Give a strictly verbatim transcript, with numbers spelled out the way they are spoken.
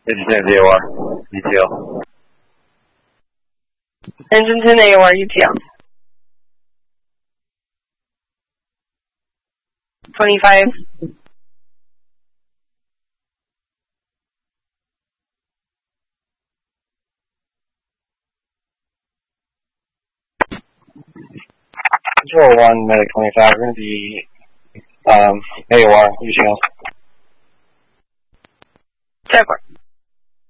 Engine ten A O R, U T L. Engine ten A O R, U T L. twenty-five. Control one, Medic twenty-five, we're going to be um, A O R, U T L. Check work.